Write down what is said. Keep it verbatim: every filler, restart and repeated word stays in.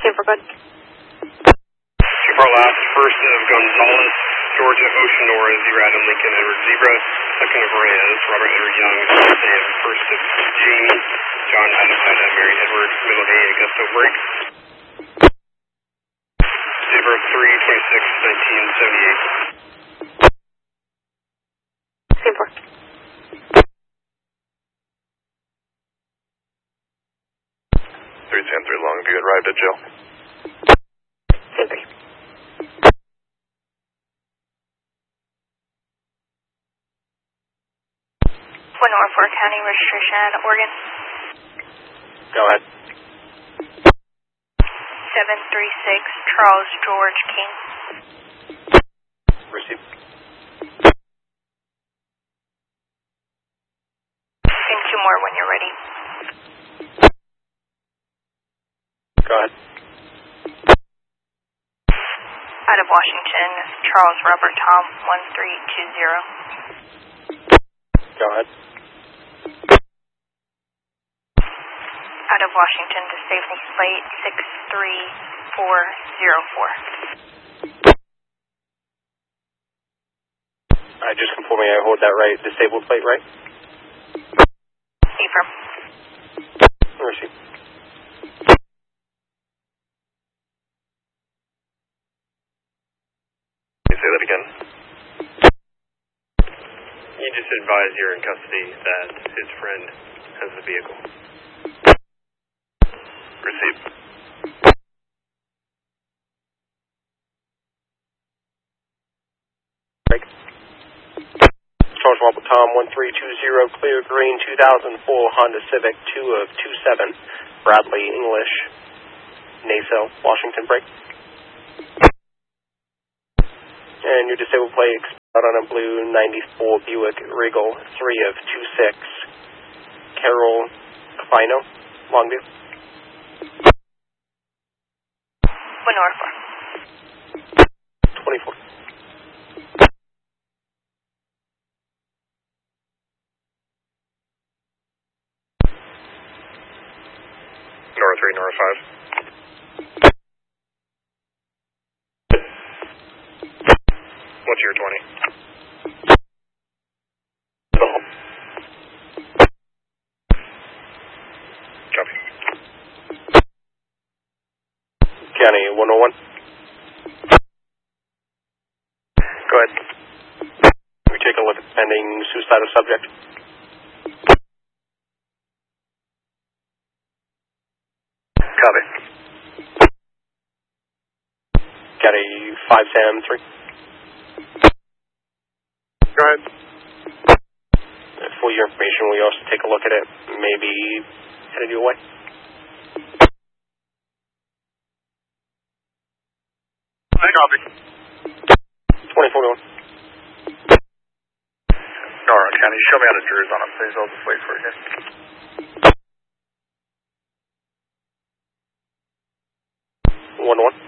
Super good. Super last, first of Gonzalez, Georgia, Ocean Nora, Zero Adam Lincoln, Edward Zebra, second of Reyes, Robert Edward Young, Sam, first of Jamie, John Adam Ida, Mary Edward, middle A, Augusto break. Zebra three, twenty-six, nineteen seventy-eight. Super. three ten three long, have you arrived at Jill? Super. One Norfolk County registration, Oregon. Go ahead. seven three six, Charles George King. Receive. And two more when you're ready. Go ahead. Out of Washington, Charles Robert Tom, one three two zero. Go ahead. Out of Washington to Safety Slate, six three four zero four. I just confirming I hold that right, disabled plate right? Affirm. Receive. Say that again. You just advise you're in custody that his friend has the vehicle. Receive. Break. Charles Robert Tom, one three two zero, clear green, two thousand four Honda Civic, two of two seven, Bradley English, Nacelle, Washington, break. And your disabled plate out on a blue ninety-four Buick Regal, three of two six, Carol Fino, Longview. One Norfolk. twenty-four. Nora three, Nora five. What's your twenty? Copy. County one oh one. Go ahead. We take a look at pending suicidal subject. Copy. County five Sam three. Go ahead. For your information, we also take a look at it. Maybe headed your way. I copy. twenty-four going. Nora, can you show me how to Drews on him, please? I'll just wait for you here. one one.